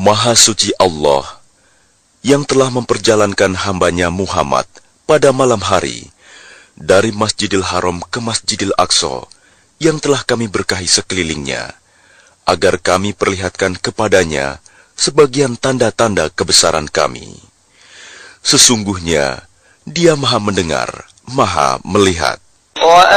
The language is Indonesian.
Maha suci Allah yang telah memperjalankan hambanya Muhammad pada malam hari dari Masjidil Haram ke Masjidil Aqsa yang telah kami berkahi sekelilingnya, agar kami perlihatkan kepadanya sebagian tanda-tanda kebesaran kami. Sesungguhnya Dia Maha mendengar, Maha melihat.